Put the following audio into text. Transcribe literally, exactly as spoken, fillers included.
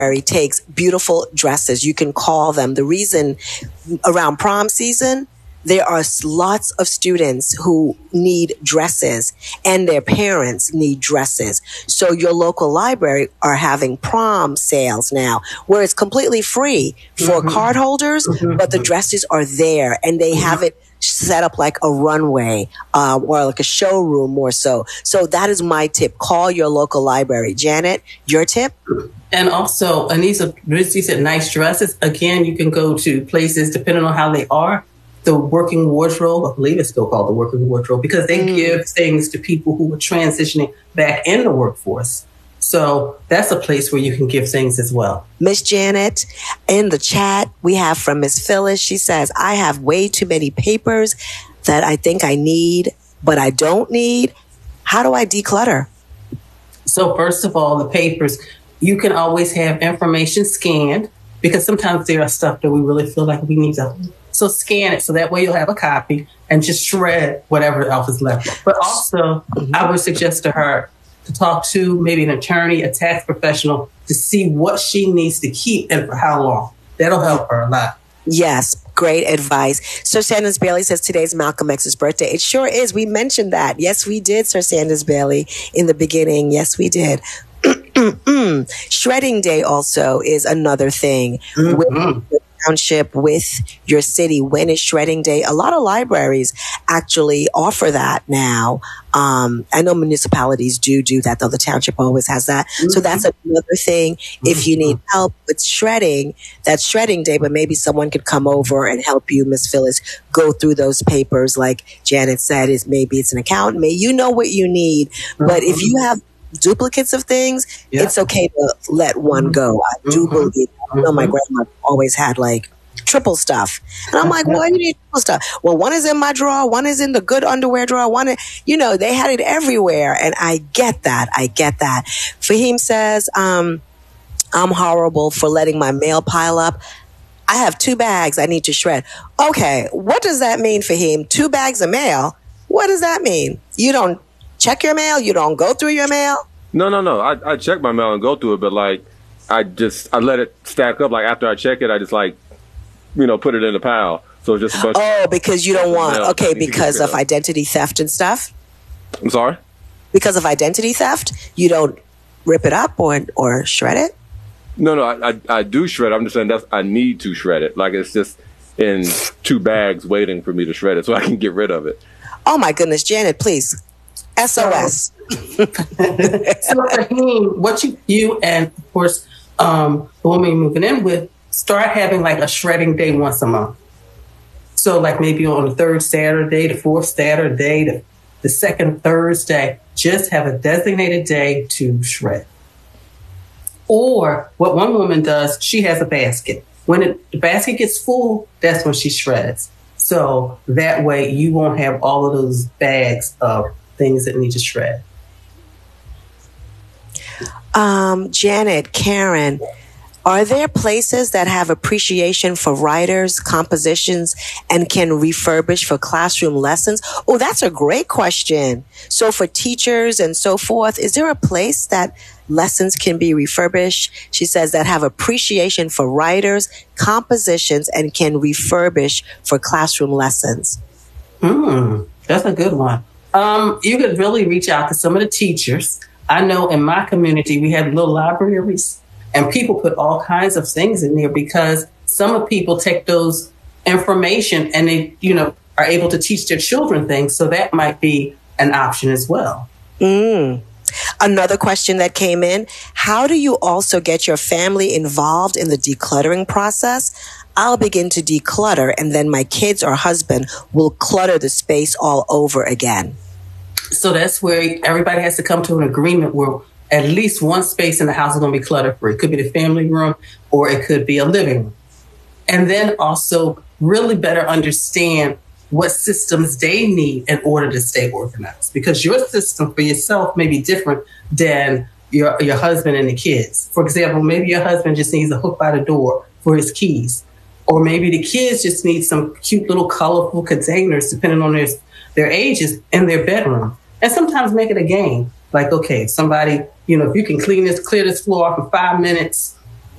takes beautiful dresses. You can call them. The reason around prom season, there are lots of students who need dresses and their parents need dresses. So your local library are having prom sales now where it's completely free for mm-hmm. card holders, mm-hmm. but the dresses are there and they mm-hmm. have it set up like a runway uh, or like a showroom more so. So that is my tip. Call your local library. Janet, your tip? And also, and these are, these are nice dresses. Again, you can go to places depending on how they are. The Working Wardrobe, I believe it's still called the Working Wardrobe, because they mm. give things to people who are transitioning back in the workforce. So that's a place where you can give things as well. Miss Janet, in the chat, we have from Miss Phyllis. She says, I have way too many papers that I think I need, but I don't need. How do I declutter? So first of all, the papers, you can always have information scanned because sometimes there are stuff that we really feel like we need to. So scan it so that way you'll have a copy and just shred whatever else is left. But also, mm-hmm. I would suggest to her to talk to maybe an attorney, a tax professional, to see what she needs to keep and for how long. That'll help her a lot. Yes, great advice. Sir Sanders Bailey says today's Malcolm X's birthday. It sure is. We mentioned that. Yes, we did, Sir Sanders Bailey, in the beginning. Yes, we did. Shredding Day also is another thing. Mm-hmm. With the township, with your city, when is Shredding Day? A lot of libraries actually offer that now. Um, I know municipalities do do that, though. The township always has that. Mm-hmm. So that's another thing. Mm-hmm. If you need help with shredding, that's Shredding Day, but maybe someone could come over and help you, Miss Phyllis, go through those papers. Like Janet said, is maybe it's an accountant. Maybe you know what you need. Mm-hmm. But if you have duplicates of things, yeah. it's okay to let one go. I do mm-hmm. believe. I know my grandma always had like triple stuff. And I'm like, why do you need triple stuff? Well, one is in my drawer, one is in the good underwear drawer, one is, you know, they had it everywhere. And I get that. I get that. Fahim says, um, I'm horrible for letting my mail pile up. I have two bags I need to shred. Okay, what does that mean, Fahim? Two bags of mail? What does that mean? You don't check your mail? You don't go through your mail? No, no, no. I, I check my mail and go through it, but like, I just, I let it stack up. Like after I check it, I just like, you know, put it in a pile. So it's just a bunch Oh, of because you don't want, okay, because of identity theft and stuff? I'm sorry? Because of identity theft, you don't rip it up or or shred it? No, no, I, I, I do shred. I'm just saying that's, I need to shred it. Like it's just in two bags waiting for me to shred it so I can get rid of it. Oh my goodness, Janet, please. S O S. So for him, what you, you and of course, um, the woman you're moving in with, start having like a shredding day once a month. So like maybe on the third Saturday, the fourth Saturday, the, the second Thursday, just have a designated day to shred. Or what one woman does, she has a basket. When it, the basket gets full, that's when she shreds. So that way you won't have all of those bags of things that need to shred. Um, Janet, Karen, are there places that have appreciation for writers, compositions, and can refurbish for classroom lessons? Oh, that's a great question. So for teachers and so forth, is there a place that lessons can be refurbished? She says that have appreciation for writers, compositions, and can refurbish for classroom lessons. Hmm, that's a good one. Um, you could really reach out to some of the teachers. I know in my community, we have little libraries. And people put all kinds of things in there because some of people take those information and they, you know, are able to teach their children things. So that might be an option as well. Mm. Another question that came in, how do you also get your family involved in the decluttering process? I'll begin to declutter and then my kids or husband will clutter the space all over again. So that's where everybody has to come to an agreement where at least one space in the house is going to be clutter-free. It could be the family room or it could be a living room. And then also really better understand what systems they need in order to stay organized. Because your system for yourself may be different than your, your husband and the kids. For example, maybe your husband just needs a hook by the door for his keys. Or maybe the kids just need some cute little colorful containers, depending on their, their ages, in their bedroom. And sometimes make it a game. Like, okay, somebody, you know, if you can clean this, clear this floor off in five minutes,